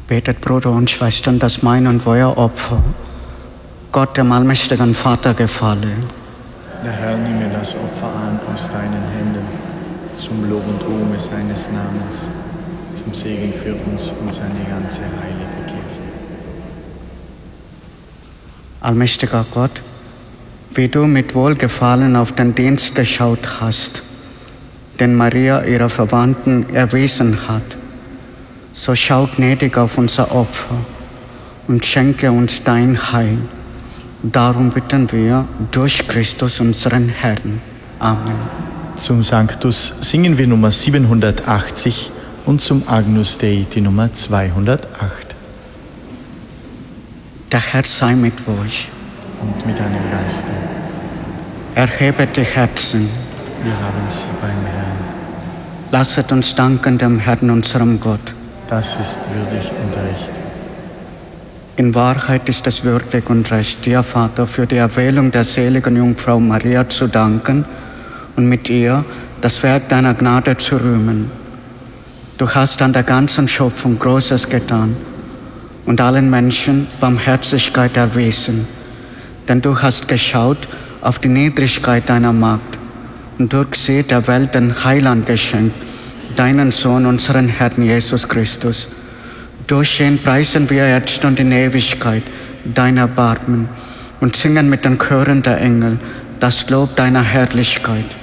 Betet, Brüder und Schwestern, dass mein und euer Opfer Gott, dem allmächtigen Vater, gefalle. Der Herr nehme das Opfer an aus deinen Händen, zum Lob und Ruhm seines Namens, zum Segen für uns und seine ganze heilige Kirche. Allmächtiger Gott, wie du mit Wohlgefallen auf den Dienst geschaut hast, den Maria ihrer Verwandten erwiesen hat, so schau gnädig auf unser Opfer und schenke uns dein Heil. Darum bitten wir durch Christus, unseren Herrn. Amen. Zum Sanctus singen wir Nummer 780 und zum Agnus Dei die Nummer 208. Der Herr sei mit euch. Und mit deinem Geiste. Erhebet die Herzen. Wir haben sie beim Herrn. Lasset uns danken dem Herrn, unserem Gott. Das ist würdig und recht. In Wahrheit ist es würdig und recht, dir, Vater, für die Erwählung der seligen Jungfrau Maria zu danken und mit ihr das Werk deiner Gnade zu rühmen. Du hast an der ganzen Schöpfung Großes getan und allen Menschen Barmherzigkeit erwiesen, denn du hast geschaut auf die Niedrigkeit deiner Magd und durch sie der Welt den Heiland geschenkt, deinen Sohn, unseren Herrn Jesus Christus. Durch ihn preisen wir jetzt und in Ewigkeit dein Erbarmen und singen mit den Chören der Engel das Lob deiner Herrlichkeit.